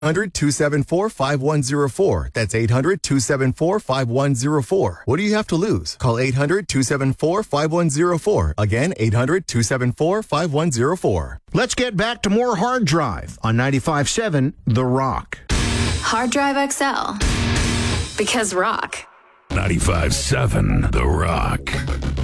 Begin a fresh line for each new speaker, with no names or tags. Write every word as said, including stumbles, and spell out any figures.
hundred, two seven four, five one zero four. That's eight hundred, two seven four, five one zero four. What do you have to lose? Call eight hundred, two seven four, five one zero four. Again, eight hundred, two seven four, five one zero four.
Let's get back to more Hard Drive on ninety-five point seven The Rock.
Hard Drive X L. Because rock.
ninety-five point seven The Rock.